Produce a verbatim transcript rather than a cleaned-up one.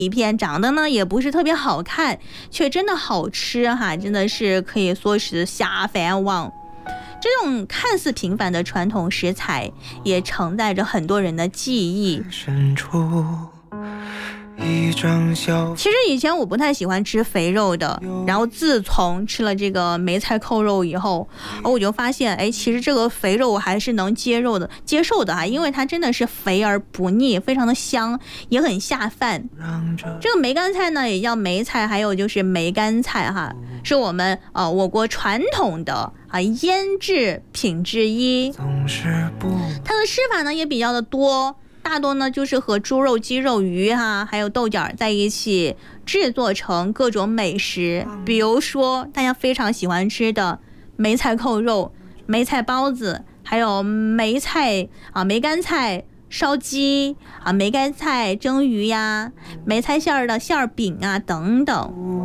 一片，长得呢也不是特别好看，却真的好吃哈，真的是可以说是下饭网。这种看似平凡的传统食材，也承载着很多人的记忆。其实以前我不太喜欢吃肥肉的，然后自从吃了这个梅菜扣肉以后，我就发现，哎，其实这个肥肉我还是能接受的，接受的哈，因为它真的是肥而不腻，非常的香，也很下饭。这个梅干菜呢，也叫梅菜，还有就是梅干菜哈，是我们呃我国传统的啊腌制品之一。它的吃法呢也比较的多。大多呢就是和猪肉、鸡肉、鱼哈，还有豆角在一起制作成各种美食，比如说大家非常喜欢吃的梅菜扣肉、梅菜包子，还有梅菜啊梅干菜烧鸡啊梅干菜蒸鱼呀、梅菜馅儿的馅儿饼啊等等。